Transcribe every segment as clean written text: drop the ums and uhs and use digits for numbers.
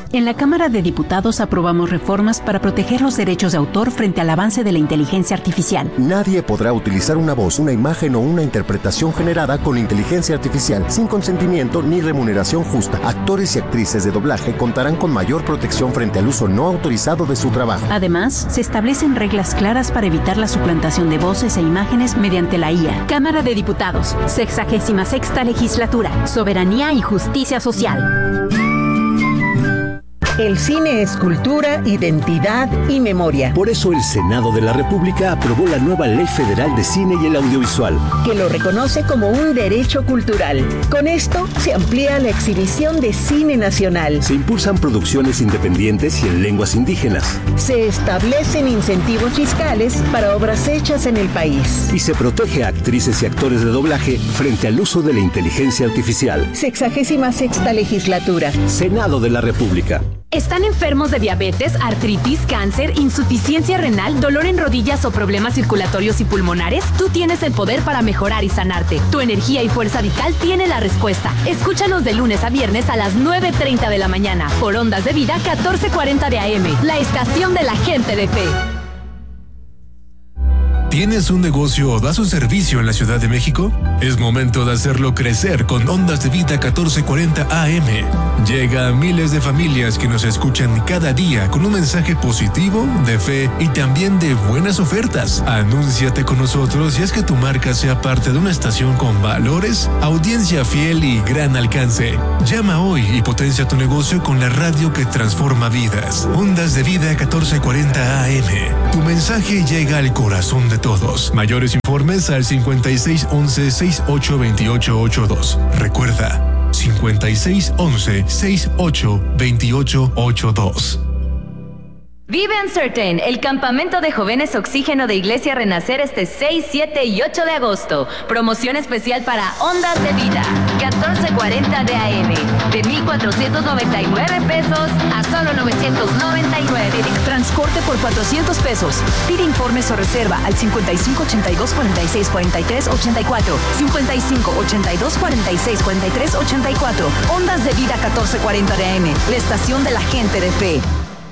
En la Cámara de Diputados aprobamos reformas para proteger los derechos de autor frente al avance de la inteligencia artificial. Nadie podrá utilizar una voz, una imagen o una interpretación generada con inteligencia artificial sin consentimiento ni remuneración justa. Actores y actrices de doblaje contarán con mayor protección frente al uso no autorizado de su trabajo. Además, se establecen reglas claras para evitar la suplantación de voces e imágenes mediante la IA. Cámara de Diputados, 66ª Legislatura, Soberanía y Justicia Social. El cine es cultura, identidad y memoria. Por eso el Senado de la República aprobó la nueva Ley Federal de Cine y el Audiovisual, que lo reconoce como un derecho cultural. Con esto se amplía la exhibición de cine nacional. Se impulsan producciones independientes y en lenguas indígenas. Se establecen incentivos fiscales para obras hechas en el país. Y se protege a actrices y actores de doblaje frente al uso de la inteligencia artificial. 66ª Legislatura. Senado de la República. ¿Están enfermos de diabetes, artritis, cáncer, insuficiencia renal, dolor en rodillas o problemas circulatorios y pulmonares? Tú tienes el poder para mejorar y sanarte. Tu energía y fuerza vital tiene la respuesta. Escúchanos de lunes a viernes a las 9:30 de la mañana por Ondas de Vida 1440 de AM, la estación de la gente de fe. ¿Tienes un negocio o das un servicio en la Ciudad de México? Es momento de hacerlo crecer con Ondas de Vida 1440 AM. Llega a miles de familias que nos escuchan cada día con un mensaje positivo, de fe y también de buenas ofertas. Anúnciate con nosotros y haz que tu marca sea parte de una estación con valores, audiencia fiel y gran alcance. Llama hoy y potencia tu negocio con la radio que transforma vidas. Ondas de Vida 1440 AM. Tu mensaje llega al corazón de todos. Mayores informes al 5611-682882. Recuerda, 5611-682882. Vive Uncertain, el campamento de jóvenes oxígeno de Iglesia Renacer este 6, 7 y 8 de agosto. Promoción especial para Ondas de Vida, 1440 de AM. De 1,499 pesos a solo 999. Transporte por 400 pesos. Pide informes o reserva al 5582-4643-84. 5582-4643-84. Ondas de Vida 1440 de AM, la estación de la gente de fe.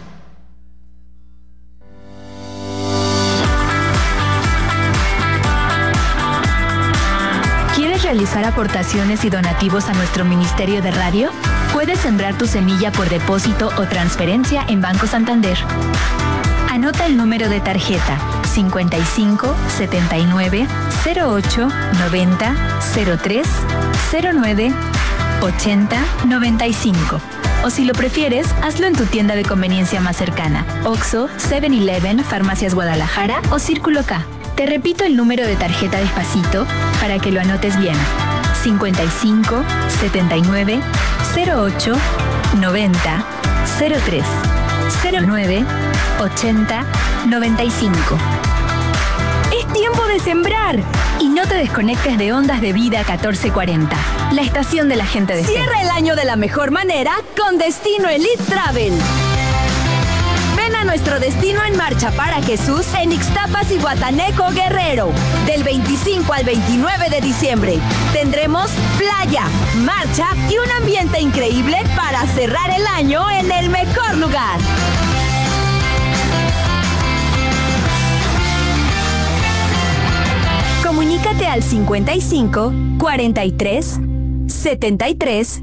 ¿Realizar aportaciones y donativos a nuestro Ministerio de Radio? Puedes sembrar tu semilla por depósito o transferencia en Banco Santander. Anota el número de tarjeta 55 79 08 90 03 09 80 95. O si lo prefieres, hazlo en tu tienda de conveniencia más cercana: Oxxo, 7-Eleven, Farmacias Guadalajara o Círculo K. Te repito el número de tarjeta despacito para que lo anotes bien: 55 79 08 90 03 09 80 95. Es tiempo de sembrar y no te desconectes de Ondas de Vida 1440, la estación de la gente de fe. Cierra el año de la mejor manera con Destino Elite Travel. Ven a nuestro destino en marcha para Jesús en Ixtapas y Guataneco, Guerrero. Del 25 al 29 de diciembre tendremos playa, marcha y un ambiente increíble para cerrar el año en el mejor lugar. Comunícate al 55 43 73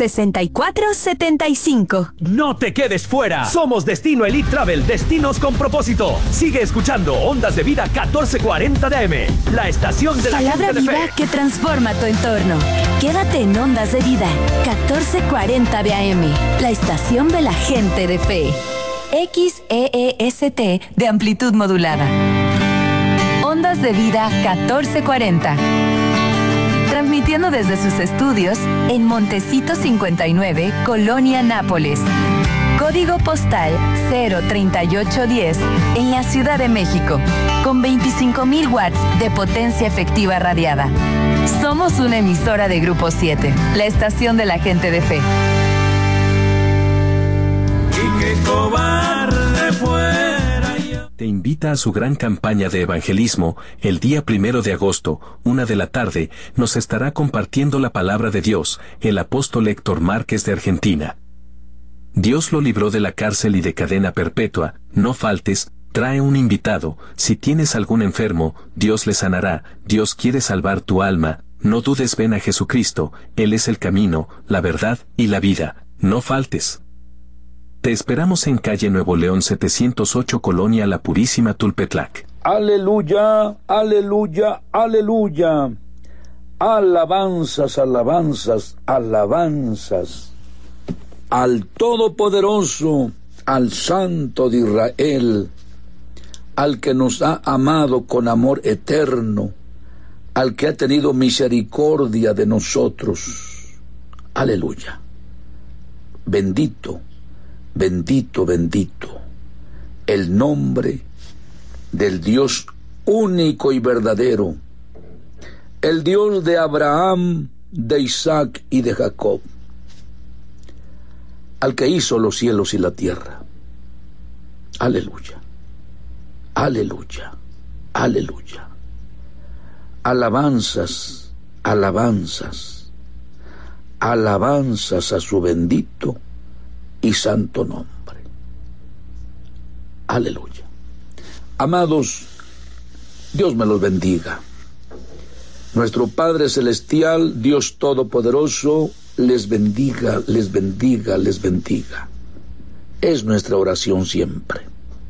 6475. No te quedes fuera. Somos Destino Elite Travel, destinos con propósito. Sigue escuchando Ondas de Vida 1440 de AM, la estación de la Palabra gente de viva fe. que transforma tu entorno. Quédate en Ondas de Vida 1440 de AM, la estación de la gente de fe. XEEST de amplitud modulada. Ondas de Vida 1440. Transmitiendo desde sus estudios en Montecito 59, Colonia Nápoles. Código postal 03810 en la Ciudad de México, con 25,000 watts de potencia efectiva radiada. Somos una emisora de Grupo 7, la estación de la gente de fe. Y qué cobarde fuera. Te invita a su gran campaña de evangelismo. El día 1 de agosto, 1 de la tarde, nos estará compartiendo la palabra de Dios, el apóstol Héctor Márquez de Argentina. Dios lo libró de la cárcel y de cadena perpetua. No faltes, trae un invitado. Si tienes algún enfermo, Dios le sanará. Dios quiere salvar tu alma. No dudes, ven a Jesucristo. Él es el camino, la verdad y la vida. No faltes. Te esperamos en calle Nuevo León 708, Colonia La Purísima, Tulpetlac. Aleluya, aleluya, aleluya. Alabanzas, alabanzas, alabanzas al Todopoderoso, al Santo de Israel, al que nos ha amado con amor eterno, al que ha tenido misericordia de nosotros. Aleluya. Bendito, bendito, bendito el nombre del Dios único y verdadero, el Dios de Abraham, de Isaac y de Jacob, al que hizo los cielos y la tierra. Aleluya, aleluya, aleluya. Alabanzas, alabanzas, alabanzas a su bendito y santo nombre. Aleluya. Amados, Dios me los bendiga. Nuestro Padre Celestial, Dios Todopoderoso, les bendiga, les bendiga, les bendiga. Es nuestra oración siempre.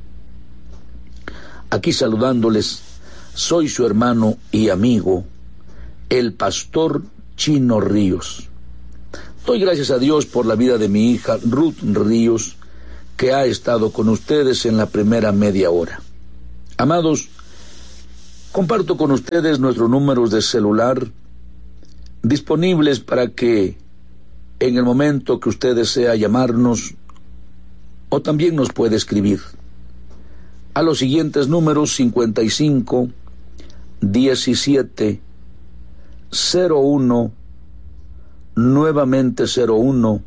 Aquí saludándoles, soy su hermano y amigo, el pastor Chino Ríos. Doy gracias a Dios por la vida de mi hija Ruth Ríos, que ha estado con ustedes en la primera media hora. Amados, comparto con ustedes nuestros números de celular disponibles para que en el momento que usted desea llamarnos, o también nos puede escribir a los siguientes números: 55 17 01, nuevamente 01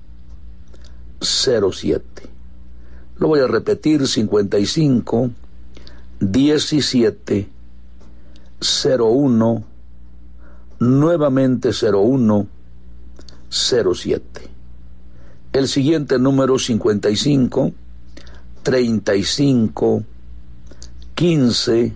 07. Lo voy a repetir: 55 17 01, nuevamente 01 07. El siguiente número: 55 35 15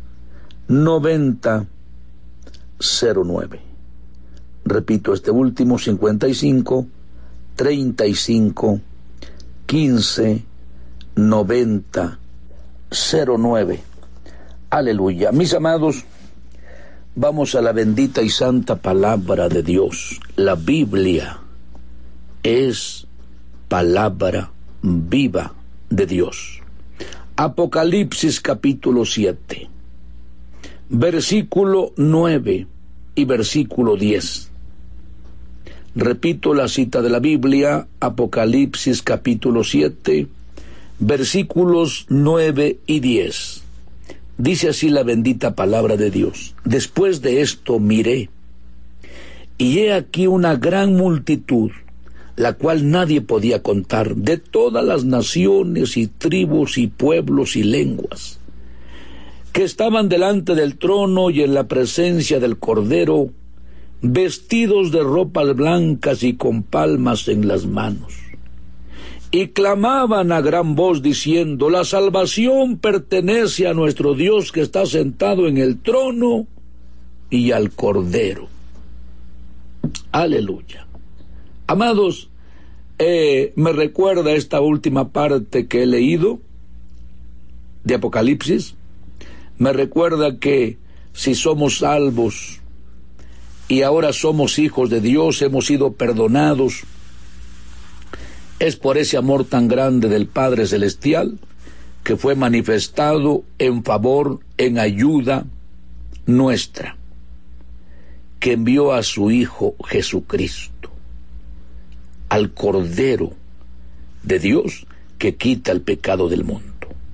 90 09. Repito este último: 55 35 15 90 09. Aleluya. Mis amados, vamos a la bendita y santa palabra de Dios. La Biblia es palabra viva de Dios. Apocalipsis capítulo 7, versículo 9 y versículo 10. Repito la cita de la Biblia: Apocalipsis capítulo 7, versículos 9 y 10. Dice así la bendita palabra de Dios: Después de esto miré, y he aquí una gran multitud, la cual nadie podía contar, de todas las naciones y tribus y pueblos y lenguas, que estaban delante del trono y en la presencia del Cordero, vestidos de ropas blancas y con palmas en las manos. Y clamaban a gran voz diciendo: La salvación pertenece a nuestro Dios, que está sentado en el trono, y al Cordero. Aleluya. Amados, me recuerda esta última parte que he leído de Apocalipsis. Me recuerda que si somos salvos y ahora somos hijos de Dios, hemos sido perdonados, es por ese amor tan grande del Padre Celestial que fue manifestado en favor, en ayuda nuestra, que envió a su Hijo Jesucristo, al Cordero de Dios que quita el pecado del mundo.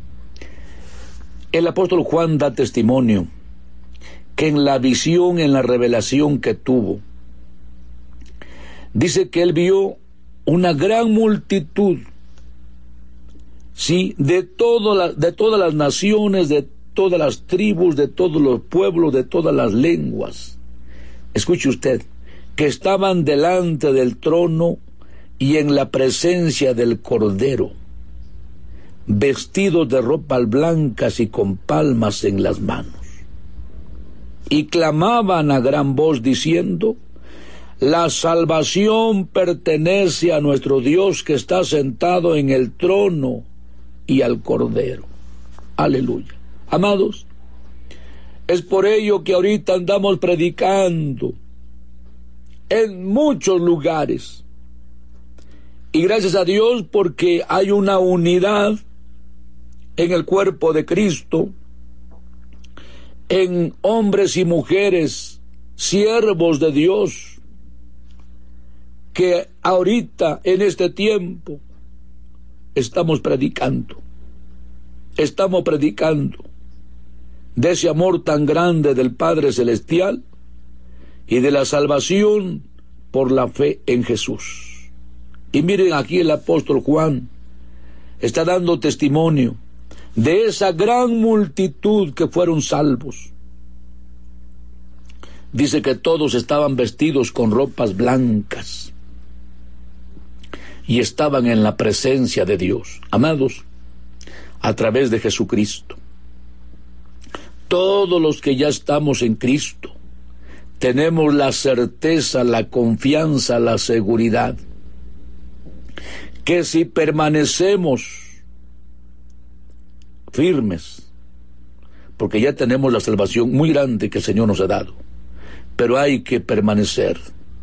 El apóstol Juan da testimonio que en la visión, en la revelación que tuvo, dice que él vio una gran multitud, sí, de todas las naciones, de todas las tribus, de todos los pueblos, de todas las lenguas. Escuche usted, que estaban delante del trono y en la presencia del Cordero, vestidos de ropas blancas y con palmas en las manos. Y clamaban a gran voz diciendo: la salvación pertenece a nuestro Dios que está sentado en el trono y al Cordero. Aleluya. Amados, es por ello que ahorita andamos predicando en muchos lugares. Y gracias a Dios porque hay una unidad en el cuerpo de Cristo, en hombres y mujeres, siervos de Dios, que ahorita, en este tiempo, estamos predicando de ese amor tan grande del Padre Celestial y de la salvación por la fe en Jesús. Y miren, aquí el apóstol Juan está dando testimonio de esa gran multitud que fueron salvos. Dice que todos estaban vestidos con ropas blancas y estaban en la presencia de Dios. Amados, a través de Jesucristo, todos los que ya estamos en Cristo tenemos la certeza, la confianza, la seguridad que si permanecemos firmes, porque ya tenemos la salvación muy grande que el Señor nos ha dado, pero hay que permanecer,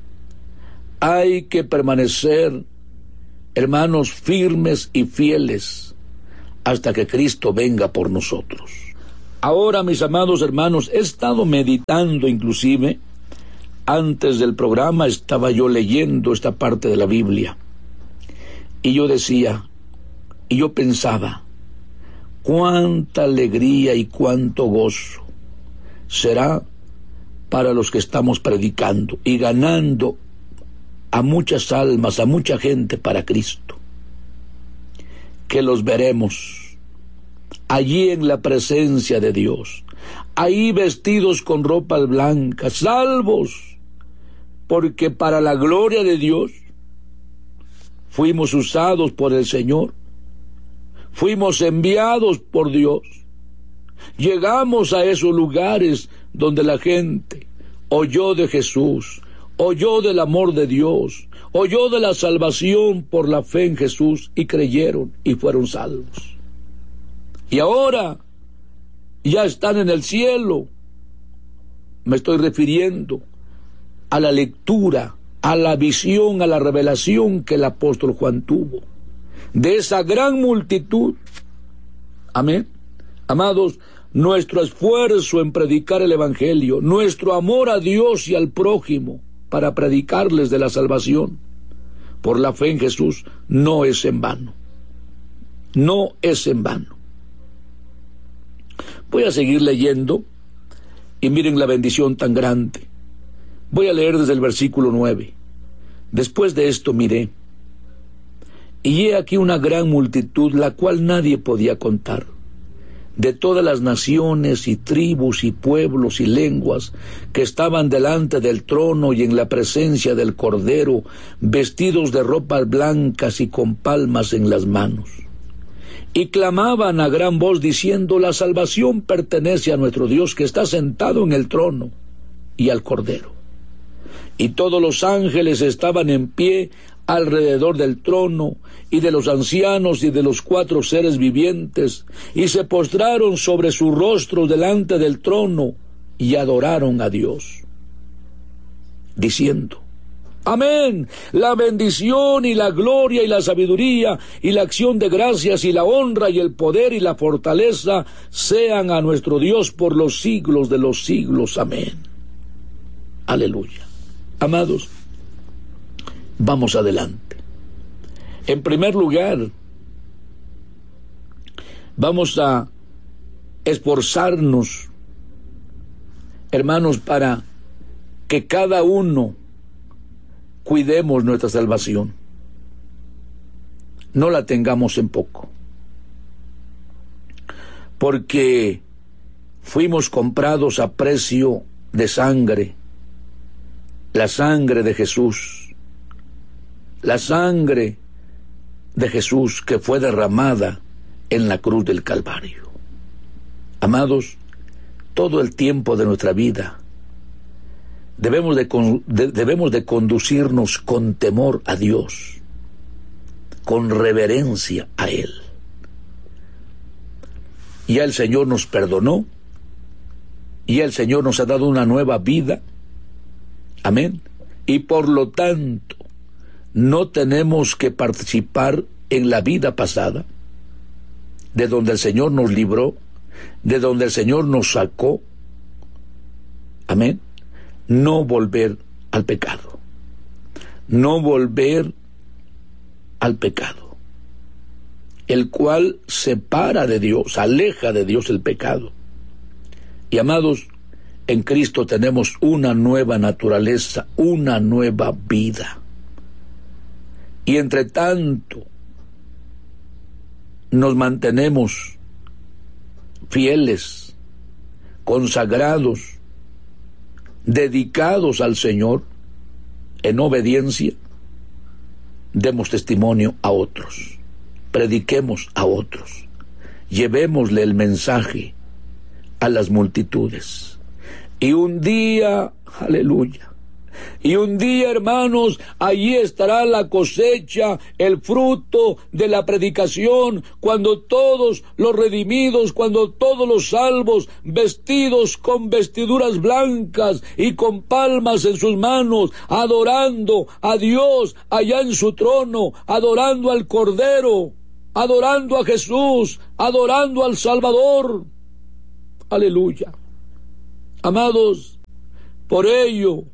hermanos, firmes y fieles hasta que Cristo venga por nosotros. Ahora, mis amados hermanos, he estado meditando, inclusive antes del programa estaba yo leyendo esta parte de la Biblia, y yo decía, y yo pensaba, cuánta alegría y cuánto gozo será para los que estamos predicando y ganando a muchas almas, a mucha gente para Cristo, que los veremos allí en la presencia de Dios, ahí vestidos con ropas blancas, salvos, porque para la gloria de Dios fuimos usados por el Señor, fuimos enviados por Dios, llegamos a esos lugares donde la gente oyó de Jesús, oyó del amor de Dios, oyó de la salvación por la fe en Jesús y creyeron y fueron salvos. Y ahora ya están en el cielo. Me estoy refiriendo a la lectura, a la visión, a la revelación que el apóstol Juan tuvo de esa gran multitud. Amén. Amados, nuestro esfuerzo en predicar el Evangelio, nuestro amor a Dios y al prójimo para predicarles de la salvación por la fe en Jesús, no es en vano. No es en vano. Voy a seguir leyendo y miren la bendición tan grande. Voy a leer desde el versículo 9. Después de esto miré, y he aquí una gran multitud, la cual nadie podía contar, de todas las naciones y tribus y pueblos y lenguas, que estaban delante del trono y en la presencia del Cordero, vestidos de ropas blancas y con palmas en las manos. Y clamaban a gran voz diciendo: la salvación pertenece a nuestro Dios que está sentado en el trono y al Cordero. Y todos los ángeles estaban en pie alrededor del trono y de los ancianos y de los 4 seres vivientes, y se postraron sobre sus rostros delante del trono y adoraron a Dios, diciendo: amén, la bendición y la gloria y la sabiduría y la acción de gracias y la honra y el poder y la fortaleza sean a nuestro Dios por los siglos de los siglos. Amén. Aleluya. Amados, vamos adelante. En primer lugar, vamos a esforzarnos, hermanos, para que cada uno cuidemos nuestra salvación. No la tengamos en poco, porque fuimos comprados a precio de sangre, la sangre de Jesús, la sangre de Jesús que fue derramada en la cruz del Calvario. Amados, todo el tiempo de nuestra vida debemos de conducirnos con temor a Dios, con reverencia a Él. Ya el Señor nos perdonó, y el Señor nos ha dado una nueva vida. Amén. Y por lo tanto, no tenemos que participar en la vida pasada, de donde el Señor nos libró, de donde el Señor nos sacó. Amén. No volver al pecado. No volver al pecado, el cual separa de Dios, aleja de Dios el pecado. Y amados, en Cristo tenemos una nueva naturaleza, una nueva vida. Y entre tanto, nos mantenemos fieles, consagrados, dedicados al Señor, en obediencia, demos testimonio a otros, prediquemos a otros, llevémosle el mensaje a las multitudes. Y un día, aleluya, y un día, hermanos, allí estará la cosecha, el fruto de la predicación, cuando todos los redimidos, cuando todos los salvos, vestidos con vestiduras blancas y con palmas en sus manos, adorando a Dios allá en su trono, adorando al Cordero, adorando a Jesús, adorando al Salvador. Aleluya. Amados, por ello,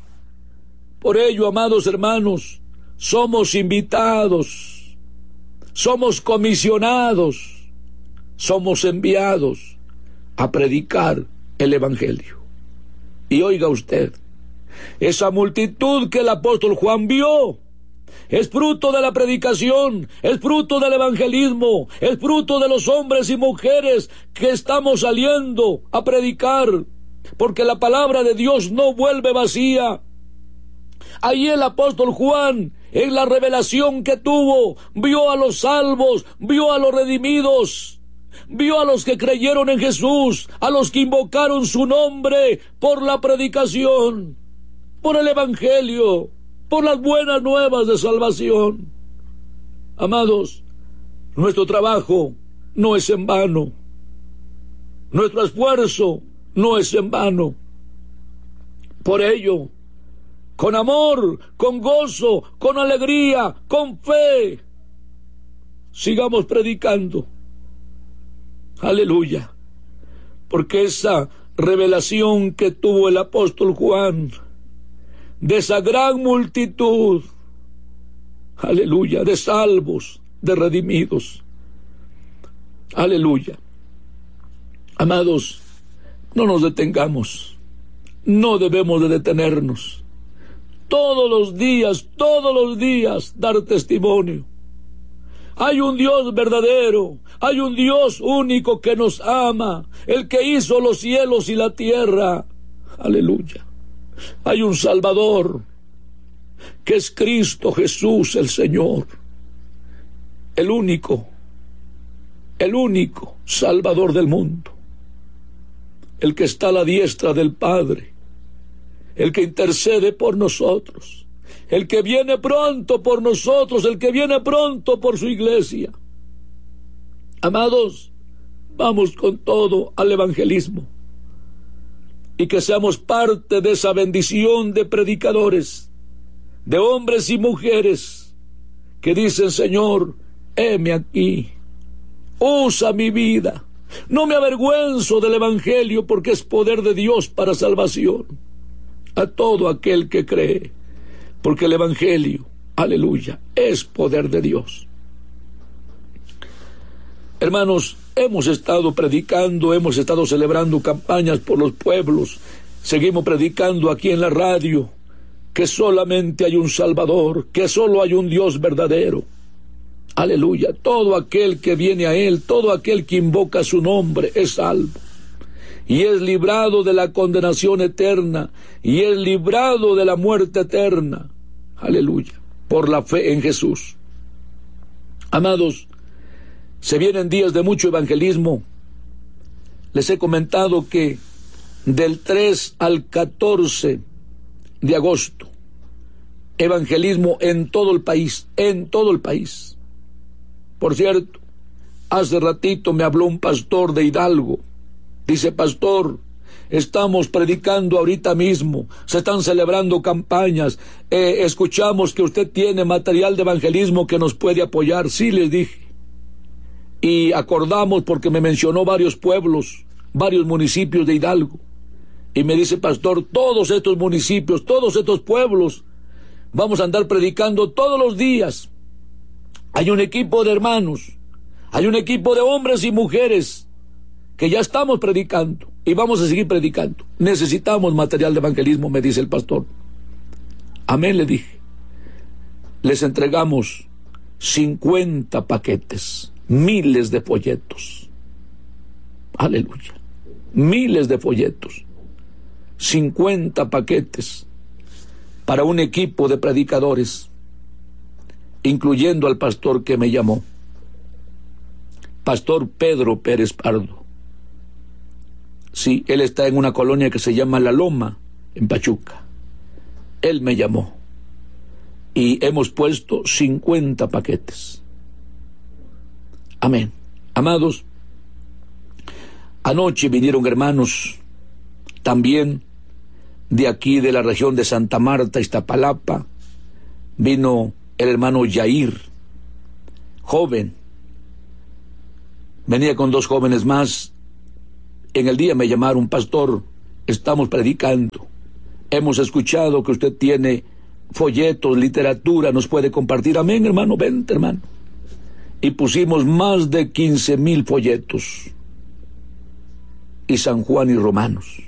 amados hermanos, somos invitados, somos comisionados, somos enviados a predicar el Evangelio. Y oiga usted, esa multitud que el apóstol Juan vio es fruto de la predicación, es fruto del evangelismo, es fruto de los hombres y mujeres que estamos saliendo a predicar, porque la palabra de Dios no vuelve vacía. Ahí el apóstol Juan, en la revelación que tuvo, vio a los salvos, vio a los redimidos, vio a los que creyeron en Jesús, a los que invocaron su nombre por la predicación, por el evangelio, por las buenas nuevas de salvación. Amados, nuestro trabajo no es en vano, nuestro esfuerzo no es en vano. Por ello, con amor, con gozo, con alegría, con fe, sigamos predicando. Aleluya. Porque esa revelación que tuvo el apóstol Juan, de esa gran multitud, aleluya, de salvos, de redimidos, aleluya. Amados, no nos detengamos, no debemos de detenernos. Todos los días dar testimonio. Hay un Dios verdadero, hay un Dios único que nos ama, el que hizo los cielos y la tierra. Aleluya. Hay un Salvador, que es Cristo Jesús el Señor, el único Salvador del mundo, el que está a la diestra del Padre, el que intercede por nosotros, el que viene pronto por nosotros, el que viene pronto por su iglesia. Amados, vamos con todo al evangelismo, y que seamos parte de esa bendición de predicadores, de hombres y mujeres que dicen: Señor, heme aquí, usa mi vida, no me avergüenzo del evangelio, porque es poder de Dios para salvación a todo aquel que cree, porque el evangelio, aleluya, es poder de Dios. Hermanos, hemos estado predicando, hemos estado celebrando campañas por los pueblos, seguimos predicando aquí en la radio que solamente hay un Salvador, que solo hay un Dios verdadero. Aleluya, todo aquel que viene a Él, todo aquel que invoca su nombre es salvo, y es librado de la condenación eterna, y es librado de la muerte eterna. Aleluya. por la fe en Jesús. Amados, se vienen días de mucho evangelismo. Les he comentado que del 3 al 14 de agosto, evangelismo en todo el país, Por cierto, hace ratito me habló un pastor de Hidalgo. Dice: pastor, estamos predicando ahorita mismo, se están celebrando campañas, escuchamos que usted tiene material de evangelismo que nos puede apoyar. Sí, les dije. Y acordamos porque me mencionó varios pueblos, varios municipios de Hidalgo. Y me dice: pastor, todos estos municipios, todos estos pueblos, vamos a andar predicando todos los días. Hay un equipo de hermanos, hay un equipo de hombres y mujeres que ya estamos predicando y vamos a seguir predicando. Necesitamos material de evangelismo, me dice el pastor. Amén, le dije. Les entregamos 50 paquetes, miles de folletos. Aleluya. Miles de folletos. 50 paquetes para un equipo de predicadores, incluyendo al pastor que me llamó, Pastor Pedro Pérez Pardo. Sí, él está en una colonia que se llama La Loma, en Pachuca. Él me llamó y hemos puesto 50 paquetes. Amén. Amados, anoche vinieron hermanos también de aquí, de la región de Santa Marta, Iztapalapa. Vino el hermano Yair, joven. Venía con 2 jóvenes más. En el día me llamaron: pastor, estamos predicando. Hemos escuchado que usted tiene folletos, literatura, nos puede compartir. Amén, hermano, vente, hermano. Y pusimos más de 15,000 folletos. Y San Juan y Romanos,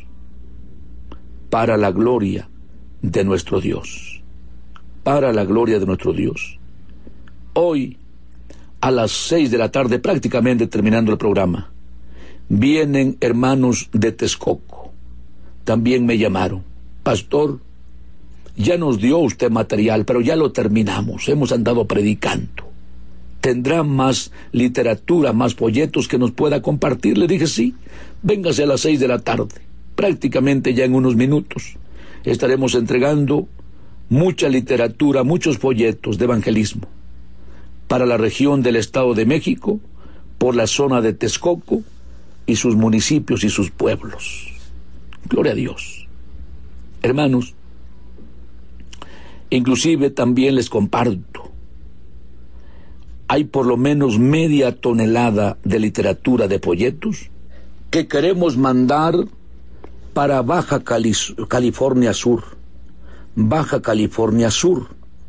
para la gloria de nuestro Dios. Para la gloria de nuestro Dios. Hoy, a las 6 de la tarde, prácticamente terminando el programa, vienen hermanos de Texcoco. También me llamaron: pastor, ya nos dio usted material, pero ya lo terminamos, hemos andado predicando. ¿Tendrá más literatura, más folletos que nos pueda compartir? Le dije: sí, véngase a las 6 de la tarde. Prácticamente ya en unos minutos estaremos entregando mucha literatura, muchos folletos de evangelismo para la región del Estado de México, por la zona de Texcoco y sus municipios y sus pueblos. Gloria a Dios. Hermanos, inclusive también les comparto, hay por lo menos media tonelada de literatura de folletos que queremos mandar para Baja California Sur. Baja California Sur.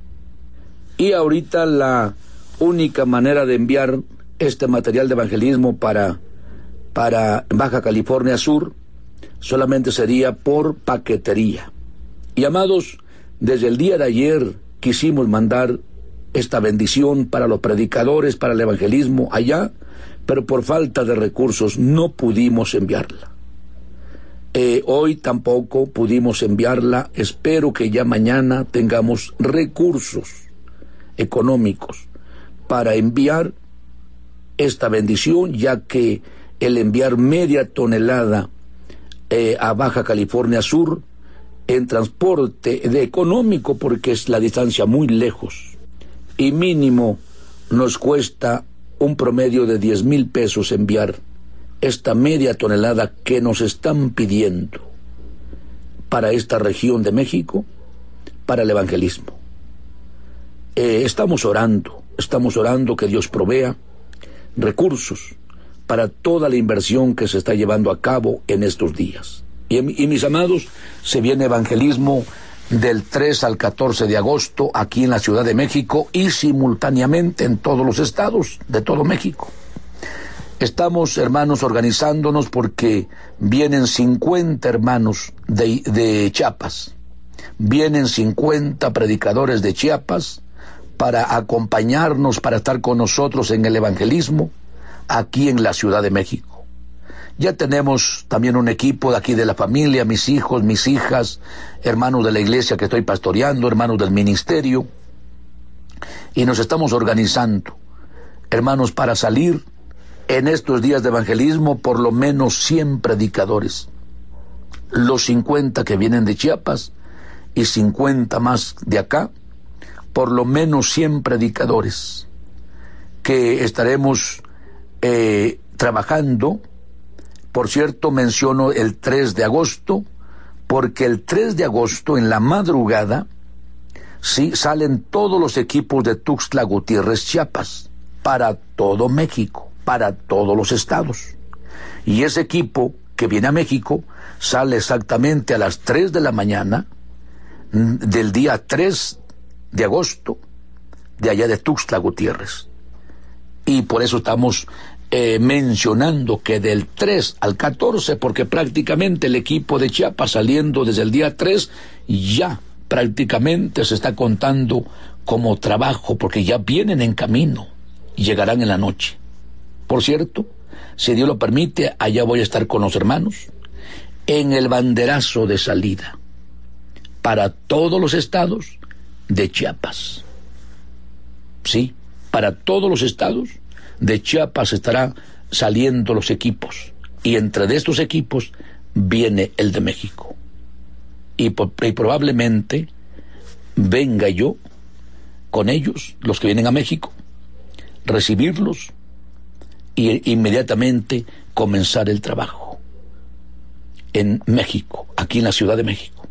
Y ahorita la única manera de enviar este material de evangelismo para Baja California Sur solamente sería por paquetería. Y amados, desde el día de ayer quisimos mandar esta bendición para los predicadores, para el evangelismo allá, pero por falta de recursos no pudimos enviarla. Hoy tampoco pudimos enviarla. Espero que ya mañana tengamos recursos económicos para enviar esta bendición, ya que el enviar media tonelada a Baja California Sur en transporte económico, porque es la distancia muy lejos, y mínimo nos cuesta un promedio de 10,000 pesos enviar esta media tonelada que nos están pidiendo para esta región de México, para el evangelismo. Estamos orando que Dios provea recursos para toda la inversión que se está llevando a cabo en estos días. Y mis amados, se viene evangelismo del 3 al 14 de agosto aquí en la Ciudad de México y simultáneamente en todos los estados de todo México. Estamos, hermanos, organizándonos porque vienen 50 hermanos de Chiapas. Vienen 50 predicadores de Chiapas para acompañarnos, para estar con nosotros en el evangelismo aquí en la Ciudad de México. Ya tenemos también un equipo de aquí de la familia, mis hijos, mis hijas, hermanos de la iglesia que estoy pastoreando, hermanos del ministerio. Y nos estamos organizando, hermanos, para salir en estos días de evangelismo por lo menos 100 predicadores. Los 50 que vienen de Chiapas y 50 más de acá, por lo menos 100 predicadores que estaremos trabajando. Por cierto, menciono el 3 de agosto, porque el 3 de agosto, en la madrugada, sí, salen todos los equipos de Tuxtla Gutiérrez, Chiapas, para todo México, para todos los estados. Y ese equipo que viene a México sale exactamente a las 3 de la mañana del día 3 de agosto, de allá de Tuxtla Gutiérrez. Y por eso estamos mencionando que del 3 al 14, porque prácticamente el equipo de Chiapas saliendo desde el día 3 ya prácticamente se está contando como trabajo, porque ya vienen en camino y llegarán en la noche. Por cierto, si Dios lo permite, allá voy a estar con los hermanos en el banderazo de salida para todos los estados de Chiapas. Sí, para todos los estados de Chiapas estarán saliendo los equipos, y entre de estos equipos viene el de México. Y probablemente venga yo con ellos, los que vienen a México, recibirlos y inmediatamente comenzar el trabajo en México, aquí en la Ciudad de México.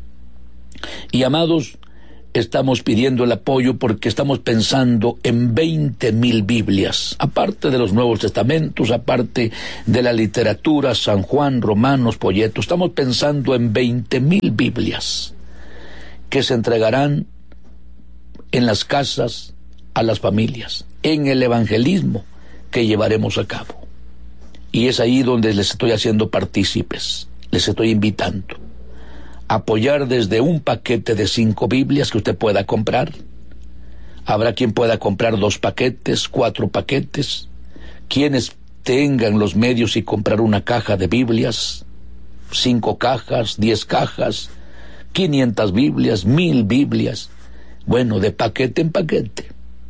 Y amados, estamos pidiendo el apoyo porque estamos pensando en 20,000 Biblias, aparte de los Nuevos Testamentos, aparte de la literatura, San Juan, Romanos, folletos. Estamos pensando en 20,000 Biblias que se entregarán en las casas a las familias, en el evangelismo que llevaremos a cabo. Y es ahí donde les estoy haciendo partícipes, les estoy invitando apoyar desde un paquete de 5 Biblias que usted pueda comprar. Habrá quien pueda comprar 2 paquetes, 4 paquetes. Quienes tengan los medios y comprar una caja de Biblias, 5 cajas, 10 cajas, 500 Biblias, 1000 Biblias. Bueno, de paquete en paquete.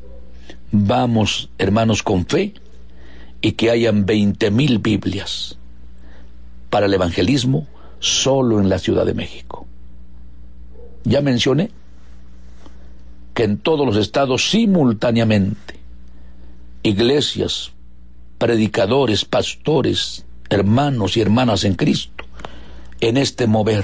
Vamos, hermanos, con fe, y que hayan 20,000 Biblias para el evangelismo solo en la Ciudad de México. Ya mencioné que en todos los estados simultáneamente, iglesias, predicadores, pastores, hermanos y hermanas en Cristo, en este mover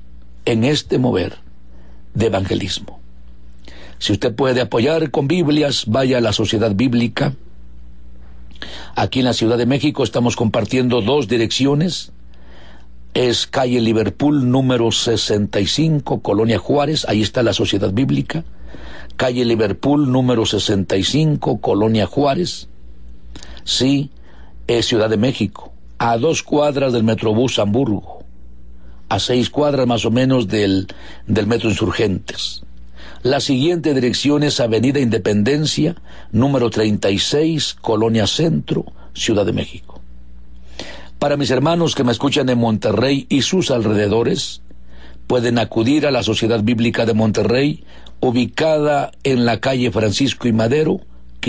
de evangelismo. Si usted puede apoyar con Biblias, vaya a la Sociedad Bíblica. Aquí en la Ciudad de México estamos compartiendo 2 direcciones. Es calle Liverpool número 65, Colonia Juárez, ahí está la Sociedad Bíblica. Calle Liverpool número 65, Colonia Juárez. Sí, es Ciudad de México, a 2 cuadras del Metrobús Hamburgo, a 6 cuadras más o menos del Metro Insurgentes. La siguiente dirección es Avenida Independencia, número 36, Colonia Centro, Ciudad de México. Para mis hermanos que me escuchan en Monterrey y sus alrededores, pueden acudir a la Sociedad Bíblica de Monterrey, ubicada en la calle Francisco y Madero,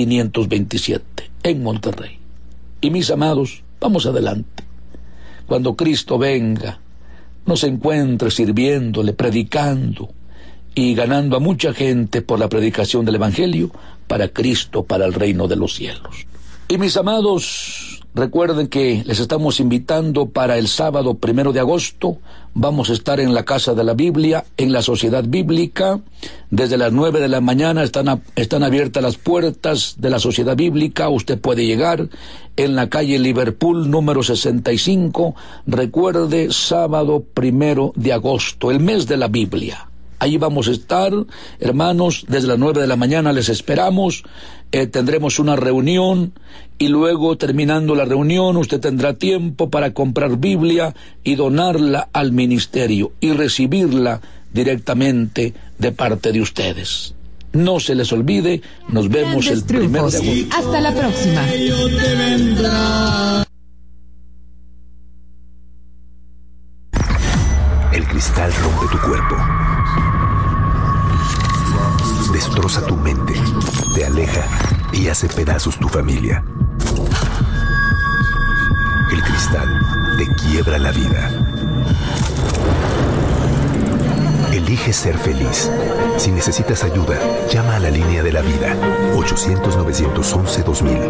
527, en Monterrey. Y mis amados, vamos adelante. Cuando Cristo venga, nos encuentre sirviéndole, predicando y ganando a mucha gente por la predicación del Evangelio para Cristo, para el reino de los cielos. Y mis amados, recuerden que les estamos invitando para el sábado 1 de agosto. Vamos a estar en la Casa de la Biblia, en la Sociedad Bíblica. Desde las 9 de la mañana están abiertas las puertas de la Sociedad Bíblica. Usted puede llegar en la calle Liverpool número 65. Recuerde, sábado 1 de agosto, el mes de la Biblia. Ahí vamos a estar, hermanos, desde las 9 de la mañana les esperamos. Tendremos una reunión y luego, terminando la reunión, usted tendrá tiempo para comprar Biblia y donarla al ministerio y recibirla directamente de parte de ustedes. No se les olvide, nos vemos el 1 de agosto. Hasta la próxima. El cristal rompe tu cuerpo. destroza tu mente, te aleja y hace pedazos tu familia. El cristal te quiebra la vida. Elige ser feliz. Si necesitas ayuda, llama a la línea de la vida. 800-911-2000.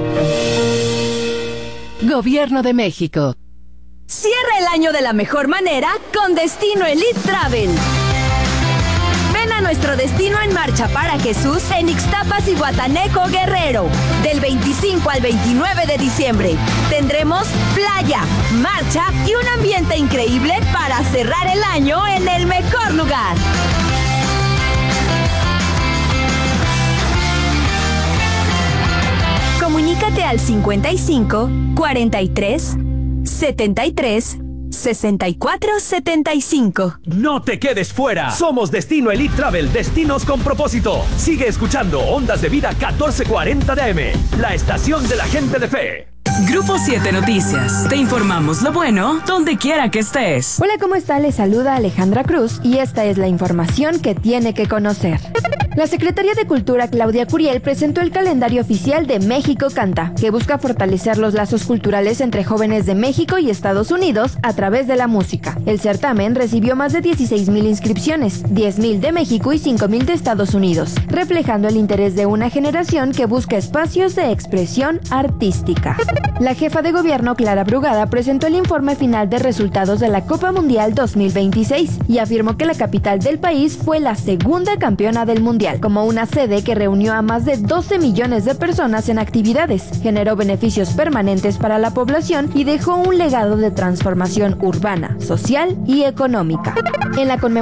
Gobierno de México. Cierra el año de la mejor manera con Destino Elite Travel. Ven a nuestro destino en Marcha para Jesús en Ixtapas y Guatanejo, Guerrero. Del 25 al 29 de diciembre. Tendremos playa, marcha y un ambiente increíble para cerrar el año en el mejor lugar. Comunícate al 55 43 73 64 75. No te quedes fuera. Somos Destino Elite Travel, destinos con propósito. Sigue escuchando Ondas de Vida 1440 de AM, la estación de la gente de fe. Grupo 7 Noticias. Te informamos lo bueno donde quiera que estés. Hola, ¿cómo está? Les saluda Alejandra Cruz y esta es la información que tiene que conocer. La Secretaría de Cultura Claudia Curiel presentó el calendario oficial de México Canta, que busca fortalecer los lazos culturales entre jóvenes de México y Estados Unidos a través de la música. El certamen recibió más de 16,000 inscripciones, 10,000 de México y 5,000 de Estados Unidos, reflejando el interés de una generación que busca espacios de expresión artística. La jefa de gobierno Clara Brugada presentó el informe final de resultados de la Copa Mundial 2026 y afirmó que la capital del país fue la segunda campeona del mundial, como una sede que reunió a más de 12 millones de personas en actividades, generó beneficios permanentes para la población y dejó un legado de transformación urbana, social y económica. En la